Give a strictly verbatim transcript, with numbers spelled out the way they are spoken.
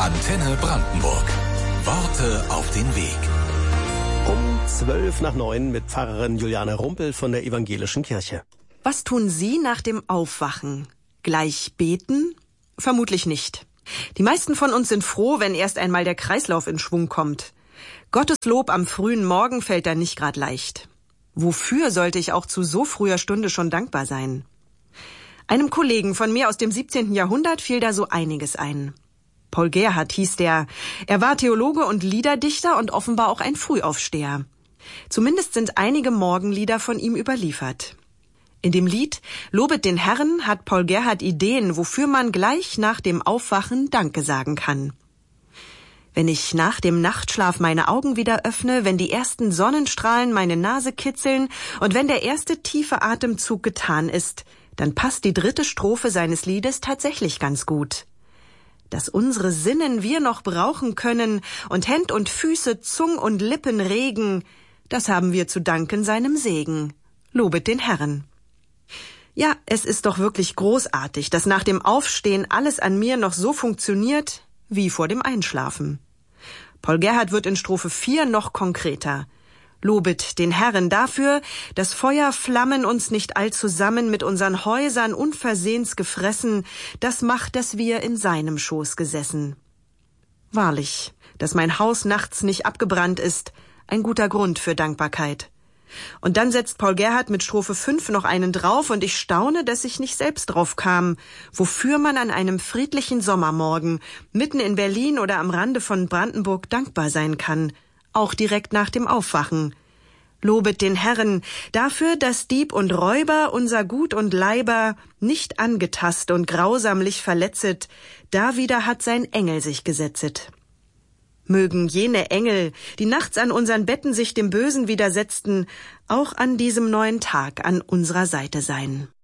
Antenne Brandenburg. Worte auf den Weg. Um zwölf nach neun mit Pfarrerin Juliane Rumpel von der Evangelischen Kirche. Was tun Sie nach dem Aufwachen? Gleich beten? Vermutlich nicht. Die meisten von uns sind froh, wenn erst einmal der Kreislauf in Schwung kommt. Gottes Lob am frühen Morgen fällt dann nicht gerade leicht. Wofür sollte ich auch zu so früher Stunde schon dankbar sein? Einem Kollegen von mir aus dem siebzehnten Jahrhundert fiel da so einiges ein. Paul Gerhardt hieß der. Er war Theologe und Liederdichter und offenbar auch ein Frühaufsteher. Zumindest sind einige Morgenlieder von ihm überliefert. In dem Lied »Lobet den Herrn« hat Paul Gerhardt Ideen, wofür man gleich nach dem Aufwachen Danke sagen kann. Wenn ich nach dem Nachtschlaf meine Augen wieder öffne, wenn die ersten Sonnenstrahlen meine Nase kitzeln und wenn der erste tiefe Atemzug getan ist, dann passt die dritte Strophe seines Liedes tatsächlich ganz gut. Dass unsere Sinnen wir noch brauchen können und Händ und Füße, Zung und Lippen regen, das haben wir zu danken seinem Segen. Lobet den Herrn. Ja, es ist doch wirklich großartig, dass nach dem Aufstehen alles an mir noch so funktioniert wie vor dem Einschlafen. Paul Gerhardt wird in Strophe vier noch konkreter. Lobet den Herrn dafür, dass Feuerflammen uns nicht allzusammen mit unseren Häusern unversehens gefressen, das macht, dass wir in seinem Schoß gesessen. Wahrlich, dass mein Haus nachts nicht abgebrannt ist, ein guter Grund für Dankbarkeit. Und dann setzt Paul Gerhardt mit Strophe fünf noch einen drauf und ich staune, dass ich nicht selbst drauf kam, wofür man an einem friedlichen Sommermorgen mitten in Berlin oder am Rande von Brandenburg dankbar sein kann. Auch direkt nach dem Aufwachen. Lobet den Herrn dafür, dass Dieb und Räuber unser Gut und Leiber nicht angetast und grausamlich verletzet, da wieder hat sein Engel sich gesetzet. Mögen jene Engel, die nachts an unseren Betten sich dem Bösen widersetzten, auch an diesem neuen Tag an unserer Seite sein.